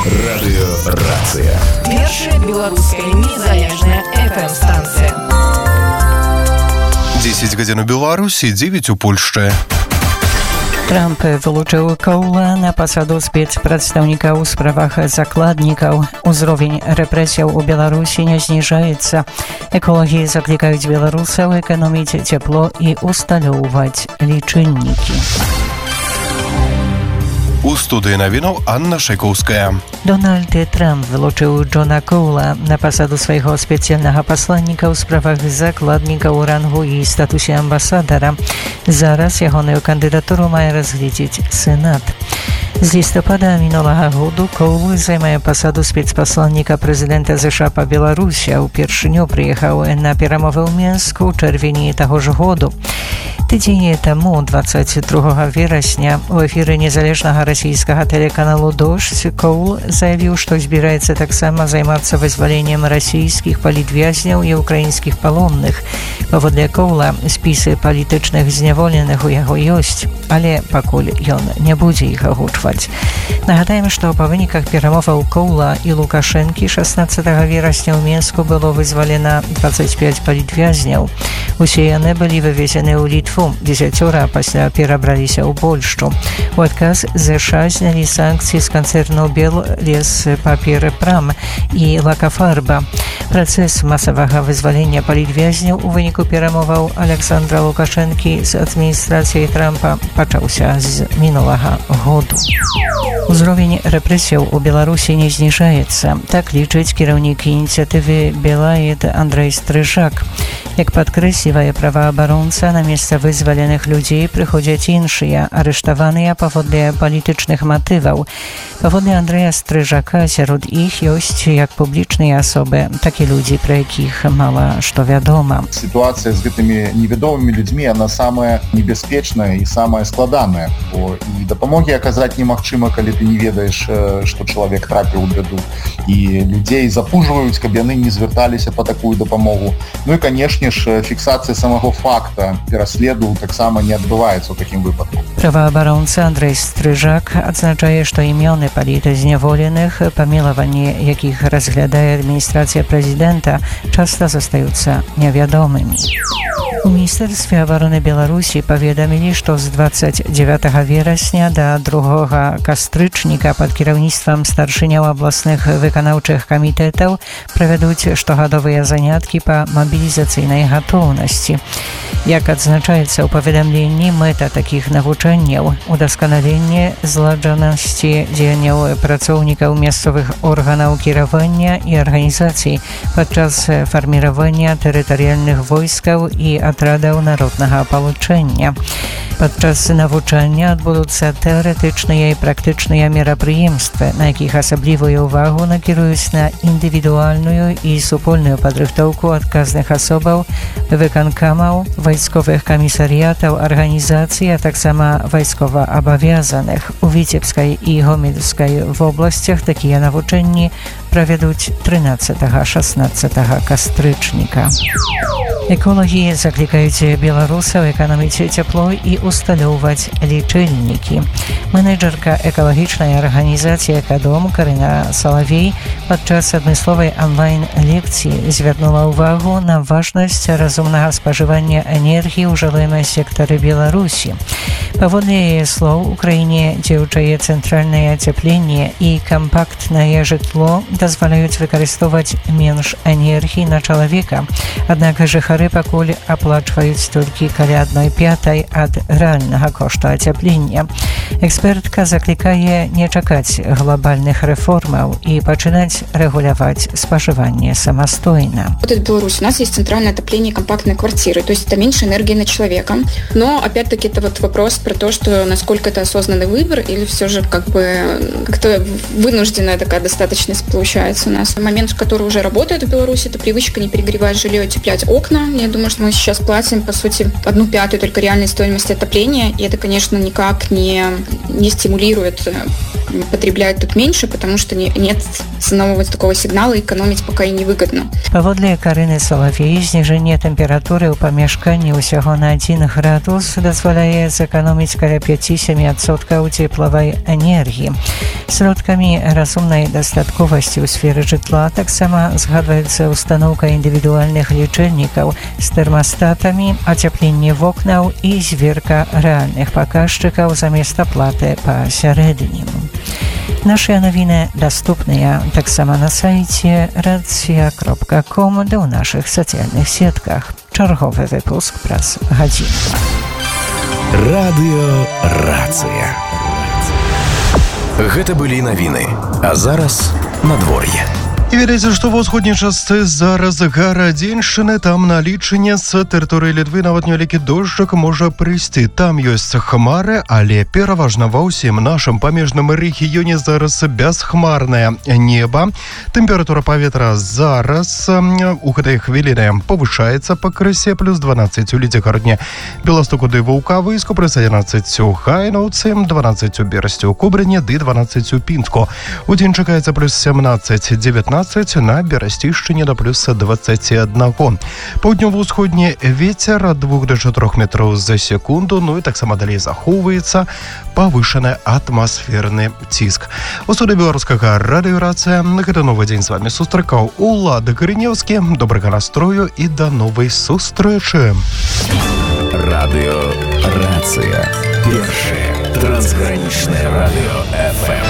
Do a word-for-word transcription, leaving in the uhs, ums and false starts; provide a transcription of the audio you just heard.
Радыёрацыя. Першая беларуская незалежная эф эм-станцыя. дзесяць гадзін у Беларусі, дзевяць у Польшчы. Трамп вылучыў Коула на пасаду спецпрадстаўніка ў справах закладнікаў. Узровень рэпрэсіяў у Беларусі не зніжаецца. Эколагі заклікаюць беларусаў эканоміць цепло і усталёўваць лічыльнікі. У студыі навінаў Анна Шайкоўская. Дональд Трамп вылучыў Джона Коула на пасаду свайго спецыяльнага пасланніка ў справах закладніка ў рангу і статусе амбасадара. Зараз ягоную кандыдатуру мае разгледзець Сенат. З лістапада мінулага году Коул займае пасаду спецпасланніка прэзідэнта ЗША па Беларусі, а ўпершыню прыехаў на перамовы ў Мінску ў чэрвені таго ж году. Тыдзень таму, дваццаць другога верасня, у эфіры незалежнага расійскага тэлеканалу «Дождь» Коул заявіў, што збіраецца таксама займацца вызваленнем расійскіх палітвязняў і украінскіх палонных. Паводле Коула, спісы палітычных зняволеных у яго ёсць, але пакуль ён не будзе іх агучваць. Нагадаем, што па выніках перамоваў Коула і Лукашэнкі шаснаццатага верасня ў Мінску было вызвалена дваццаць пяць палітвязняў. Усе яны былі вывезены ў Літву. Дзесяцёра пасля перабраліся ў Польшчу. У адказ ЗША знялі санкцыі з канцэрну Беллеспаперпрам і Лакафарба. Працэс масавага вызвалення палітвязняў у выніку перамоваў Александра Лукашэнкі з адміністрацыяй Трампа пачаўся з мінулага году. Узровень рэпрэсіяў у Беларусі не зніжаецца. Так лічыць кіраўнік ініцыятывы «Белаед» Андрэй Стрыжак. Як падкрэслівае праваабаронца, на месца вызваленых людзей прыходзяць іншыя, арыштаваныя паводле палітычных матываў. Паводле Андрэя Стрыжака сярод іх ёсць як публічныя асобы, так і людзі, пра якіх мала што вядома. Сітуацыя з гэтымі невядомымі людзьмі, она самая небяспечная і самая складаная. Бо і дапамогі аказаць немагчыма, калі ты не ведаеш, што чалавек трапіў у бяду. І людзей запужваюць, каб яны не звярталіся па такую дапамогу. Ну і, канешне ж, фіксацыя самого факта пераследу таксама не адбываецца ў такім выпадку. Праваабаронца Андрэй Стрыжак адзначае, што імёны палітзняволеных, памілаванне якіх разглядае адміністрацыя прэзідэнта, часта застаюцца невядомымі. У Міністэрстве абароны Беларусі паведамілі, што з дваццаць дзевятага верасня да другога кастрычніка пад кіраўніцтвам старшыняў абласных выканаўчых камітэтаў правядуць штогадовыя заняткі па мабілізацыйнай гатоўнасці. Як адзначаецца ў паведамленні, мэта такіх навучанняў – удасканаленне зладжанасці дзеянняў працоўнікаў мясцовых органаў кіравання і арганізацый падчас фарміравання тэрытарыяльных войскаў і атрадаў народнага апалчэння. Падчас навучання адбудуцца тэарэтычныя і практычныя мерапрыемствы, на якіх асаблівую ўвагу накіруюць на індывідуальную і супольную падрыхтоўку адказных асобаў, выканкамаў, вайсковых камісарыятаў, арганізацый, а таксама вайскова-абавязаных. У Віцебскай і Гомельскай вобласцях такія навучанні правядуць трынаццатага-шаснаццатага кастрычніка. Эколагі заклікаюць беларусаў эканоміць цяпло і усталёўваць лічыльнікі. Менеджерка экалагічнай арганізацыі «Экадом» Карына Салавей падчас адмысловай онлайн-лекцыі звярнула ўвагу на важнасць разумнага спажывання энергіі ў жылым сектары Беларусі. Паводле яе слоў, у краіне дзеючае цэнтральнае ацяпленне і кампактнае жытло дазваляюць выкарыстоўваць менш энергіі на чалавека. Аднак жыхары пакуль аплачваюць толькі каля адной пятай ад рэальнага кошту ацяплення. Экспертка заклікае не чакаць глобальных рэформаў і пачынаць рэгуляваць спажыванне самастойна. Вот это Беларусь. У нас есть центральное отопление компактной квартиры, то есть это меньше энергии на человека. Но опять-таки это вот вопрос про то, что насколько это осознанный выбор или все же как бы как-то вынужденная такая достаточность получается у нас. Момент, который уже работает в Беларуси, это привычка не перегревать жилье, утеплять окна. Я думаю, что мы сейчас платим, по сути, одну пятую только реальной стоимости отопления, и это, конечно, никак не, не стимулирует потребляют тут меньше, потому что не, нет самого такого сигнала, экономить пока и невыгодно. Паводле Карыны Салавей, зніжэнне тэмпературы ў памяшканні ўсяго на адзін градус дазваляе зэканоміць каля пяць-сем адсоткаў цеплавай энергіі. Сродкамі разумнай дастатковасці ў сферы жытла таксама згадваецца устаноўка індывідуальных лічыльнікаў з тэрмастатамі, ацяпленне вокнаў і зверка рэальных паказчыкаў замест аплаты пасярэднім. Нашыя навіны даступныя таксама на сайце рацыя кропка ком ды ў нашых сацыяльных сетках. Чарговы выпуск праз гадзіну. Радыё Рацыя. Гэта былі навіны, а зараз надвор'е. І ведаеце, што ва ўсходняй частцы зараз гарадзеншчыны, там на лічыне з тэрыторыі Літвы нават невялікі дожджак можа прыйсці. Там ёсць хмары, але пераважна ва ўсім нашым памежным рэгіёне зараз бясхмарнае неба. Тэмпература паветра зараз у гэтай хвіліны павышаецца пакрысе плюс дванаццаць у Лідзекародне, Беластоку ды Ваўкавыску, плюс адзінаццаць у Хайнаўцы, дванаццаць у Берасці ў Кобрыне ды дванаццаць у Пінску. Удзень чакаецца плюс сямнаццаць-дзевятнаццаць, на Берасцішчыне да плюс дваццаць адзін. Паўднёва-ўсходні вецер ад двух да чатырох метраў за секунду, ну і таксама далей захоўваецца павышаны атмасферны ціск. У студыі беларускага радыё Рацыя гэта новы дзень з вамі сустракаў Улад Грынеўскі. Добрага настрою і да новай сустрэчы. Радыё Рацыя. Першае трансгранічнае радыё эф эм.